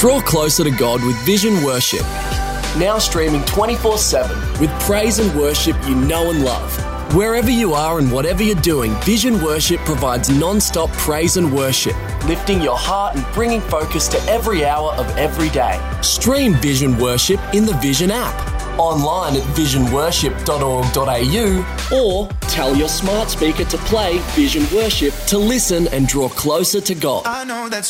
Draw closer to God with Vision Worship. Now streaming 24/7 with praise and worship you know and love. Wherever you are and whatever you're doing, Vision Worship provides non-stop praise and worship, lifting your heart and bringing focus to every hour of every day. Stream Vision Worship in the Vision app, online at visionworship.org.au, or tell your smart speaker to play Vision Worship to listen and draw closer to God. I know that